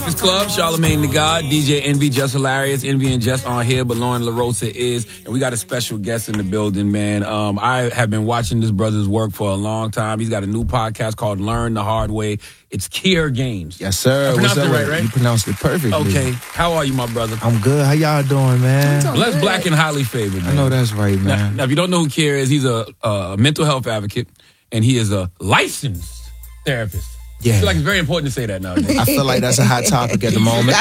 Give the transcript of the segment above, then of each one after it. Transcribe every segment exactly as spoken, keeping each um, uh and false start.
Breakfast Club, Charlamagne the God, D J Envy, Just Hilarious. Envy and Just aren't here, but Lauren LaRosa is. And we got a special guest in the building, man. Um, I have been watching this brother's work for a long time. He's got a new podcast called Learn the Hard Way. It's Kier Games. Yes, sir. I pronounced What's it up? right, right? You pronounced it perfectly. Okay. How are you, my brother? I'm good. How y'all doing, man? Blessed, black, and highly favored, man. I know that's right, man. Now, now if you don't know who Kier is, he's a, a mental health advocate, and he is a licensed therapist. Yeah. I feel like it's very important to say that nowadays. I feel like that's a hot topic at the moment.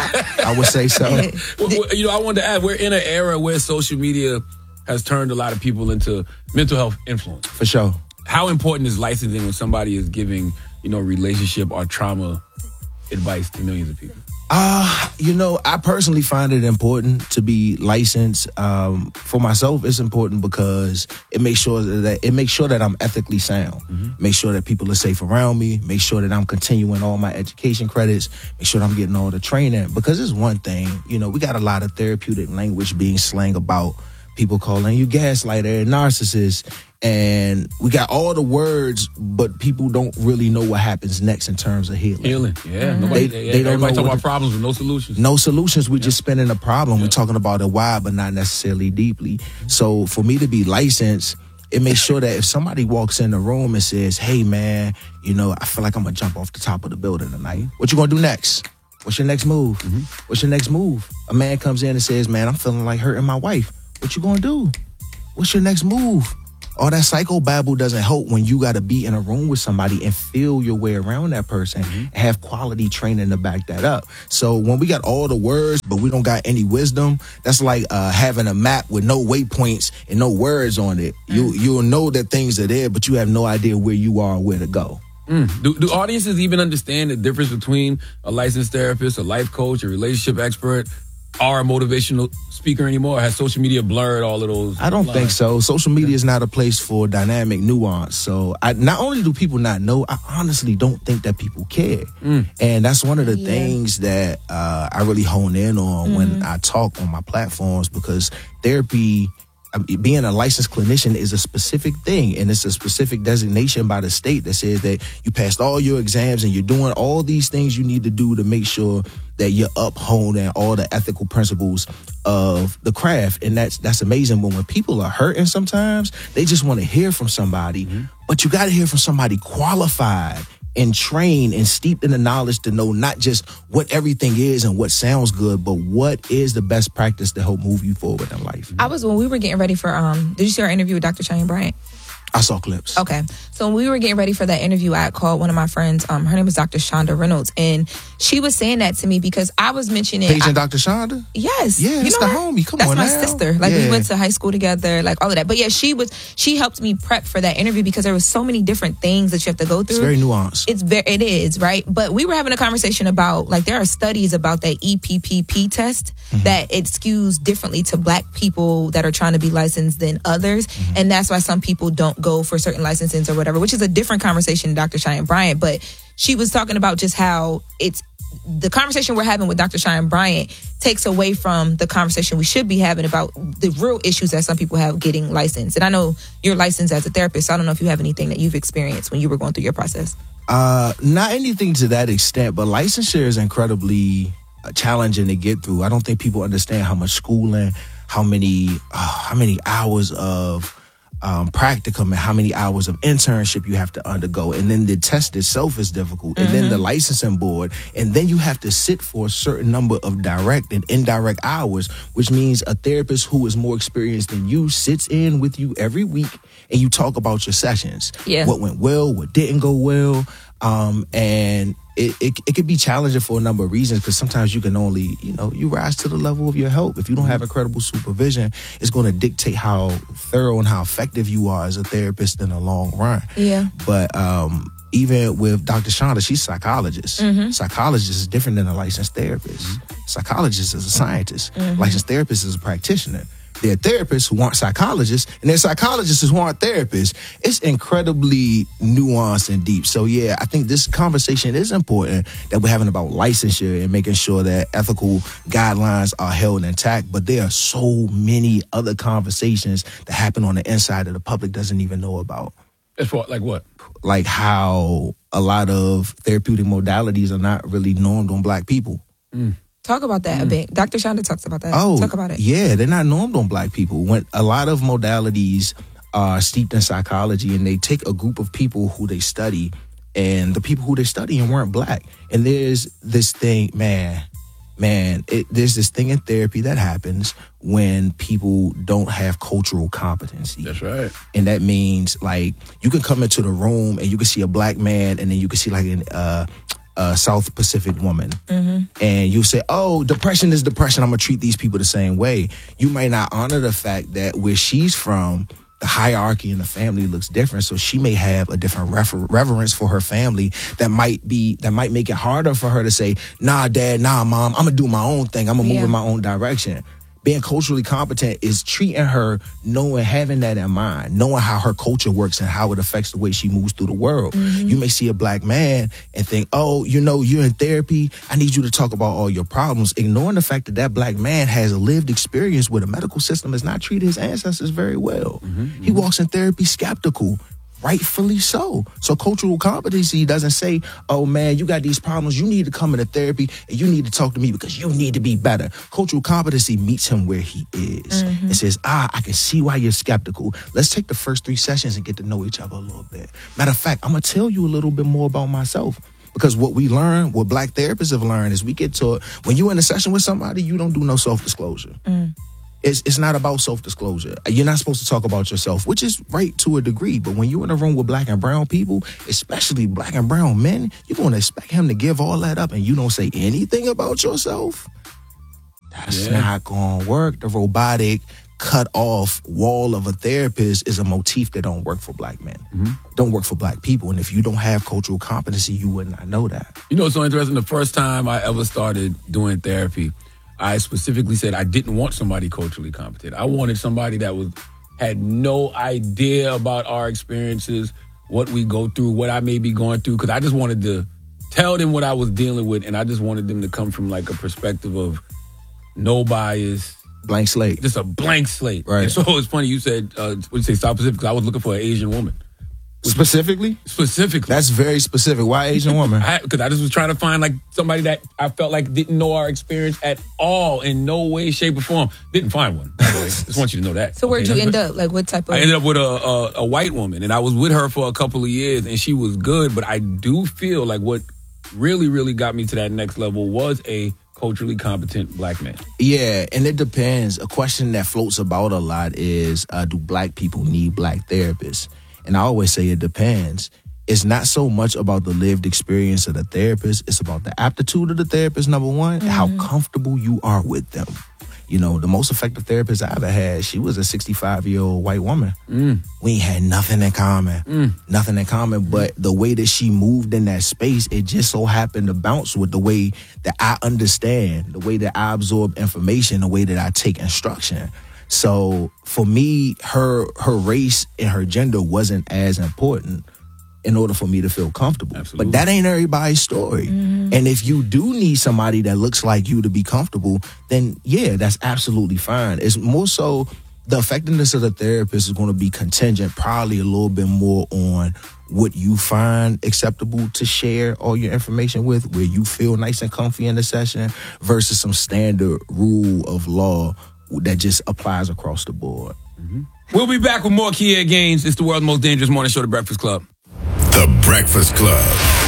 I would say so. Well, well, you know, I wanted to add, we're in an era where social media has turned a lot of people into mental health influence. For sure. How important is licensing when somebody is giving, you know, relationship or trauma advice to millions of people? Uh, you know, I personally find it important to be licensed. Um, for myself, it's important because it makes sure that it makes sure that I'm ethically sound. Mm-hmm. Make sure that people are safe around me. Make sure that I'm continuing all my education credits. Make sure that I'm getting all the training. Because it's one thing, you know, we got a lot of therapeutic language being slang about people calling you gaslighter and narcissist. And we got all the words, but people don't really know what happens next in terms of healing. Healing, yeah. Nobody, they, yeah, they don't everybody know talking about the, problems with no solutions. No solutions. We're yeah. just spinning a problem. Yeah. We're talking about it wide, but not necessarily deeply. So for me to be licensed, it makes sure that if somebody walks in the room and says, hey, man, you know, I feel like I'm going to jump off the top of the building tonight. What you going to do next? What's your next move? Mm-hmm. What's your next move? A man comes in and says, man, I'm feeling like hurting my wife. What you going to do? What's your next move? All that psychobabble doesn't help when you got to be in a room with somebody and feel your way around that person mm-hmm. and have quality training to back that up. So when we got all the words, but we don't got any wisdom, that's like uh, having a map with no waypoints and no words on it. Mm. You, you'll know that things are there, but you have no idea where you are or where to go. Mm. Do, do audiences even understand the difference between a licensed therapist, a life coach, a relationship expert, or a motivational speaker anymore? Has social media blurred all of those? I don't lines? think so. Social media is not a place for dynamic nuance. So I, not only do people not know, I honestly don't think that people care. Mm. And that's one of the yeah. things that uh, I really hone in on mm-hmm. when I talk on my platforms, because therapy, being a licensed clinician is a specific thing, and it's a specific designation by the state that says that you passed all your exams and you're doing all these things you need to do to make sure that you're upholding all the ethical principles of the craft. And that's that's amazing. But when people are hurting sometimes, they just want to hear from somebody, mm-hmm. but you got to hear from somebody qualified and trained and steeped in the knowledge to know not just what everything is and what sounds good, but what is the best practice to help move you forward in life. I was, when we were getting ready for, um, did you see our interview with Doctor Cheyenne Bryant? I saw clips. Okay. So when we were getting ready for that interview, I called one of my friends. Um, her name is Doctor Shonda Reynolds. And she was saying that to me because I was mentioning... Patient I, Doctor Shonda? Yes. Yeah, you it's know the her? homie. Come That's on my now. sister. Like, yeah. we went to high school together, like all of that. But yeah, she was, she helped me prep for that interview because there was so many different things that you have to go through. It's very nuanced. It's very, it is, right? But we were having a conversation about, like, there are studies about that E P P P test mm-hmm. that it skews differently to black people that are trying to be licensed than others. Mm-hmm. And that's why some people don't go for certain licenses or whatever, which is a different conversation than Doctor Cheyenne Bryant. But she was talking about just how it's the conversation we're having with Doctor Cheyenne Bryant takes away from the conversation we should be having about the real issues that some people have getting licensed. And I know you're licensed as a therapist, so I don't know if you have anything that you've experienced when you were going through your process. Uh, not anything to that extent, but licensure is incredibly challenging to get through. I don't think people understand how much schooling, how many, uh, how many hours of Um, practicum and how many hours of internship you have to undergo. And then the test itself is difficult. And mm-hmm. then the licensing board. And then you have to sit for a certain number of direct and indirect hours, which means a therapist who is more experienced than you sits in with you every week and you talk about your sessions. Yeah. What went well, what didn't go well. Um, and it, it it could be challenging for a number of reasons, because sometimes you can only, you know, you rise to the level of your help. If you don't have incredible supervision, it's going to dictate how thorough and how effective you are as a therapist in the long run. Yeah. But um, even with Doctor Shonda, she's a psychologist. Mm-hmm. Psychologist is different than a licensed therapist. Mm-hmm. Psychologist is a scientist. Mm-hmm. Licensed therapist is a practitioner. There are therapists who aren't psychologists, and there are psychologists who aren't therapists. It's incredibly nuanced and deep. So, yeah, I think this conversation is important that we're having about licensure and making sure that ethical guidelines are held intact. But there are so many other conversations that happen on the inside that the public doesn't even know about. As far, like what? Like how a lot of therapeutic modalities are not really normed on black people. Mm. Talk about that mm. a bit. Doctor Shonda talks about that. Oh, Talk about it. Yeah, they're not normed on black people. When a lot of modalities are steeped in psychology, and they take a group of people who they study, and the people who they're studying weren't black. And there's this thing, man, man, it, there's this thing in therapy that happens when people don't have cultural competency. That's right. And that means, like, you can come into the room and you can see a black man, and then you can see like an uh, a South Pacific woman, mm-hmm. and you say, oh, depression is depression, I'm gonna treat these people the same way. You might not honor the fact that where she's from, the hierarchy in the family looks different, so she may have a different refer- reverence for her family that might be that might make it harder for her to say, nah, dad, nah, mom, I'm gonna do my own thing, I'm gonna yeah. move in my own direction. Being culturally competent is treating her, knowing, having that in mind, knowing how her culture works and how it affects the way she moves through the world. Mm-hmm. You may see a black man and think, oh, you know, you're in therapy, I need you to talk about all your problems, ignoring the fact that that black man has a lived experience where the medical system has not treated his ancestors very well. Mm-hmm, mm-hmm. He walks in therapy skeptical. Rightfully so. So cultural competency doesn't say, oh man, you got these problems, you need to come into therapy and you need to talk to me because you need to be better. Cultural competency meets him where he is mm-hmm. and says, ah, I can see why you're skeptical. Let's take the first three sessions and get to know each other a little bit. Matter of fact, I'm going to tell you a little bit more about myself. Because what we learn, what black therapists have learned, is we get taught when you're in a session with somebody, you don't do no self-disclosure. Mm. It's it's not about self-disclosure. You're not supposed to talk about yourself, which is right to a degree. But when you're in a room with black and brown people, especially black and brown men, you're going to expect him to give all that up and you don't say anything about yourself? That's yeah. not going to work. The robotic, cut off wall of a therapist is a motif that don't work for black men. Mm-hmm. Don't work for black people. And if you don't have cultural competency, you would not know that. You know, it's so interesting. The first time I ever started doing therapy, I specifically said I didn't want somebody culturally competent. I wanted somebody that was had no idea about our experiences, what we go through, what I may be going through, because I just wanted to tell them what I was dealing with, and I just wanted them to come from like a perspective of no bias. Blank slate. Just a blank slate. Right. And so it's funny, you said, uh, what did you say, South Pacific, because I was looking for an Asian woman. Specifically? Specifically. That's very specific. Why Asian woman? Because I, I just was trying to find like somebody that I felt like didn't know our experience at all, in no way, shape, or form. Didn't find one, by the way. Just want you to know that. So where'd okay, you end up? Like what type of... I ended up with a, a, a white woman, and I was with her for a couple of years, and she was good, but I do feel like what really, really got me to that next level was a culturally competent black man. Yeah, and it depends. A question that floats about a lot is, uh, do black people need black therapists? And I always say it depends. It's not so much about the lived experience of the therapist. It's about the aptitude of the therapist, number one, mm-hmm. how comfortable you are with them. You know, the most effective therapist I ever had, she was a sixty-five-year-old white woman. Mm. We ain't had nothing in common. Mm. Nothing in common. But the way that she moved in that space, it just so happened to bounce with the way that I understand, the way that I absorb information, the way that I take instruction. So for me, her her race and her gender wasn't as important in order for me to feel comfortable. Absolutely. But that ain't everybody's story. Mm-hmm. And if you do need somebody that looks like you to be comfortable, then yeah, that's absolutely fine. It's more so the effectiveness of the therapist is going to be contingent, probably a little bit more on what you find acceptable to share all your information with, where you feel nice and comfy in the session, versus some standard rule of law that just applies across the board. Mm-hmm. We'll be back with more Kia Gaines. It's the world's most dangerous morning show, The Breakfast Club. The Breakfast Club.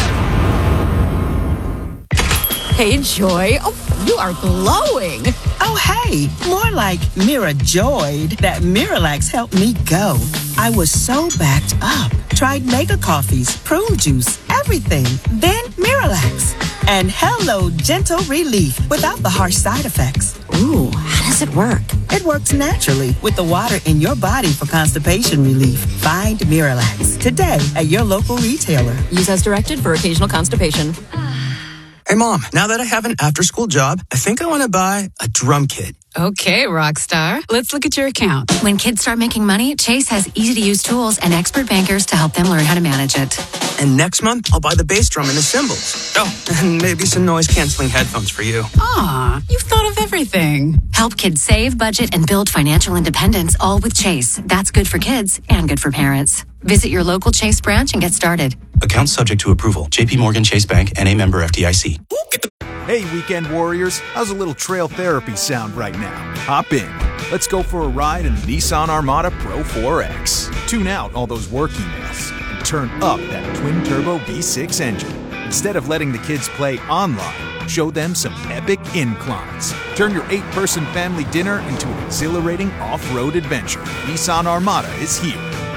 Hey, Joy. Oh, you are glowing. Oh, hey. More like Mira joyed that Miralax helped me go. I was so backed up. Tried mega coffees, prune juice, everything. Then Miralax. And hello, gentle relief without the harsh side effects. Ooh, how does it work? It works naturally with the water in your body for constipation relief. Find Miralax today at your local retailer. Use as directed for occasional constipation. Hey, Mom, now that I have an after-school job, I think I want to buy a drum kit. Okay, Rockstar. Let's look at your account. When kids start making money, Chase has easy-to-use tools and expert bankers to help them learn how to manage it. And next month, I'll buy the bass drum and the cymbals. Oh, and maybe some noise-canceling headphones for you. Aw, you've thought of everything. Help kids save, budget, and build financial independence, all with Chase. That's good for kids and good for parents. Visit your local Chase branch and get started. Account subject to approval. J P Morgan Chase Bank, N A member F D I C. Hey, weekend warriors. How's a little trail therapy sound right now? Hop in. Let's go for a ride in the Nissan Armada Pro four X. Tune out all those work emails and turn up that twin-turbo V six engine. Instead of letting the kids play online, show them some epic inclines. Turn your eight-person family dinner into an exhilarating off-road adventure. Nissan Armada is here.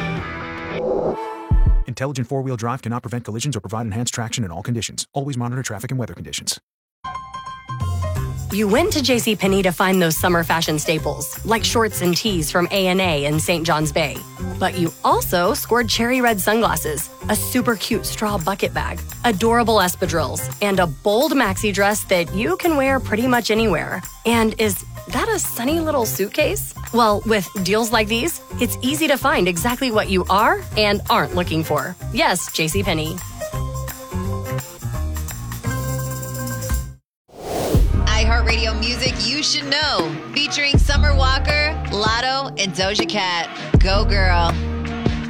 Intelligent four-wheel drive cannot prevent collisions or provide enhanced traction in all conditions. Always monitor traffic and weather conditions. You went to JCPenney to find those summer fashion staples, like shorts and tees from A and A in Saint John's Bay. But you also scored cherry red sunglasses, a super cute straw bucket bag, adorable espadrilles, and a bold maxi dress that you can wear pretty much anywhere. And is that a sunny little suitcase? Well, with deals like these, it's easy to find exactly what you are and aren't looking for. Yes, JCPenney. iHeartRadio music you should know, featuring Summer Walker, Lotto, and Doja Cat. Go girl.